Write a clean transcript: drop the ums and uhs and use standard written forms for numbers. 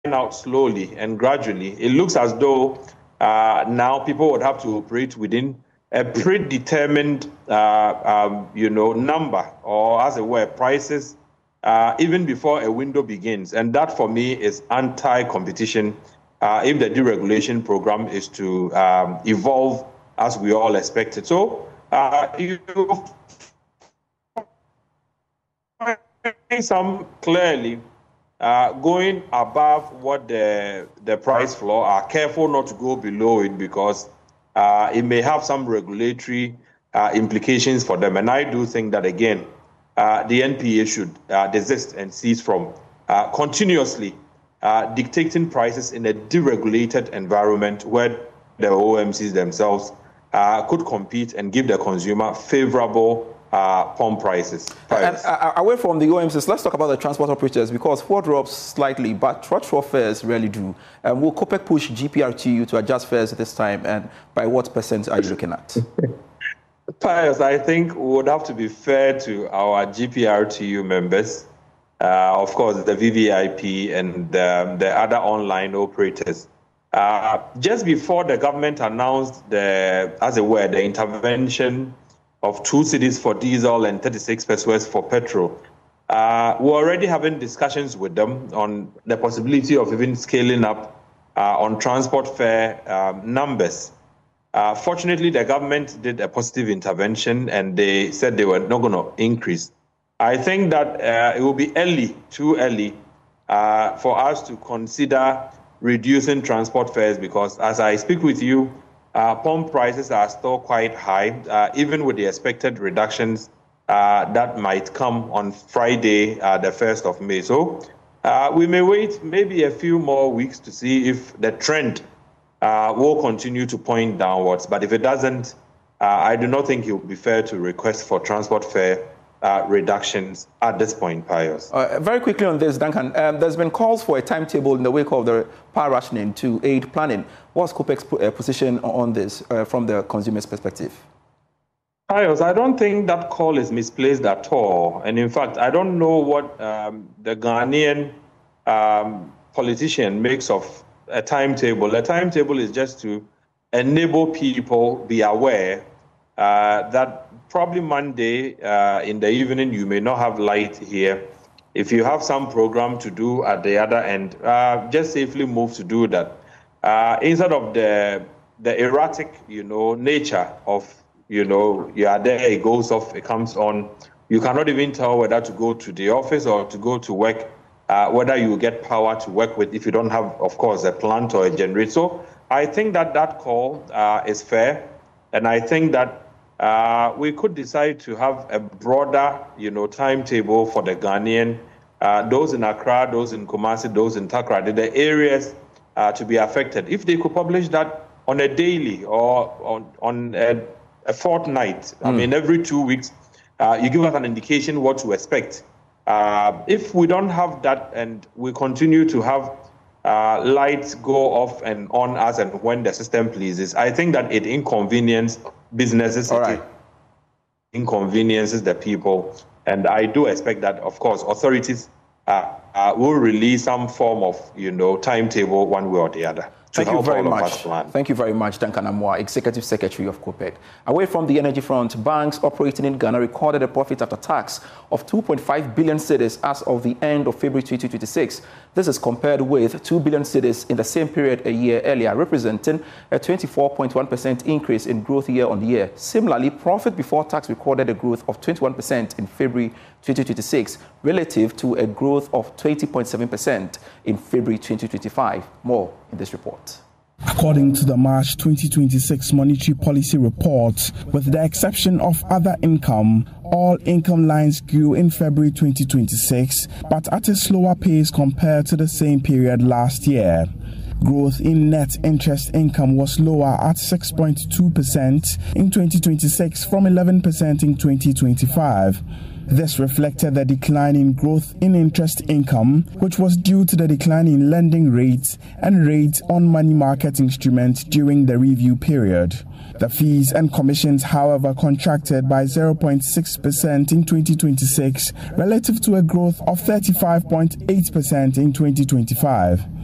out slowly and gradually. It looks as though now people would have to operate within a predetermined, number, or as it were, prices, even before a window begins. And that, for me, is anti-competition if the deregulation program is to evolve as we all expect it. So you find some clearly going above what the price floor are careful not to go below it, because it may have some regulatory implications for them. And I do think that, again, the NPA should desist and cease from continuously dictating prices in a deregulated environment where the OMCs themselves could compete and give the consumer favorable pump prices. And away from the OMCs, let's talk about the transport operators, because fuel drops slightly, but truck fares rarely do. Will COPEC push GPRTU to adjust fares this time, and by what percent are you looking at? Pius, I think we would have to be fair to our GPRTU members, of course, the VVIP and the other online operators. Just before the government announced the intervention of 2 cedis for diesel and 36 pesos for petrol, we're already having discussions with them on the possibility of even scaling up on transport fare numbers. Fortunately, the government did a positive intervention, and they said they were not going to increase. I think that it will be too early for us to consider reducing transport fares, because as I speak with you, pump prices are still quite high, even with the expected reductions that might come on Friday, the 1st of May. So we may wait maybe a few more weeks to see if the trend will continue to point downwards. But if it doesn't, I do not think it would be fair to request for transport fare reductions at this point, Pius. Very quickly on this, Duncan, there's been calls for a timetable in the wake of the power rationing to aid planning. What's COPEC's position on this from the consumer's perspective? Pius, I don't think that call is misplaced at all. And in fact, I don't know what the Ghanaian politician makes of a timetable. A timetable is just to enable people be aware that probably Monday in the evening you may not have light here. If you have some program to do at the other end, just safely move to do that. Instead of the erratic, nature of, you are there, it goes off, it comes on. You cannot even tell whether to go to the office or to go to work, whether you get power to work with if you don't have, of course, a plant or a generator. So I think that call is fair, and I think that we could decide to have a broader, timetable for the Ghanaian, those in Accra, those in Kumasi, those in Takoradi, the areas to be affected. If they could publish that on a daily or on a fortnight, I mean, every 2 weeks, you give us an indication what to expect. If we don't have that and we continue to have lights go off and on as and when the system pleases, I think that it inconveniences businesses, inconveniences the people. And I do expect that, of course, authorities will release some form of, timetable one way or the other. Thank you very much. Thank you very much, Duncan Amoah, Executive Secretary of COPEC. Away from the energy front, banks operating in Ghana recorded a profit after tax of 2.5 billion cedis as of the end of February 2026. This is compared with 2 billion cedis in the same period a year earlier, representing a 24.1% increase in growth year on year. Similarly, profit before tax recorded a growth of 21% in February 2026, relative to a growth of 20.7% in February 2025. More in this report. According to the March 2026 Monetary Policy Report, with the exception of other income, all income lines grew in February 2026, but at a slower pace compared to the same period last year. Growth in net interest income was lower at 6.2% in 2026 from 11% in 2025. This reflected the decline in growth in interest income, which was due to the decline in lending rates and rates on money market instruments during the review period. The fees and commissions, however, contracted by 0.6% in 2026 relative to a growth of 35.8% in 2025.